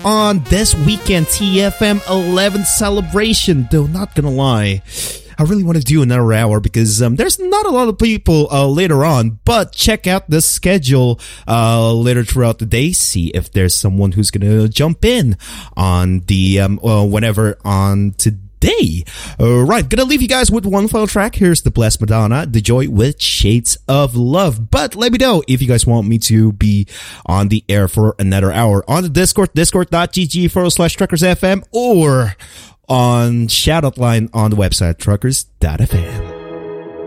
on this weekend TFM 11 celebration. Though, not gonna lie, I really want to do another hour because there's not a lot of people later on. But check out the schedule later throughout the day. See if there's someone who's gonna jump in on the whenever on today. Alright, gonna leave you guys with one final track. Here's the Blessed Madonna, The Joy with Shades of Love. But let me know if you guys want me to be on the air for another hour on the Discord, discord.gg/truckersfm, or on shoutout line on the website truckers.fm.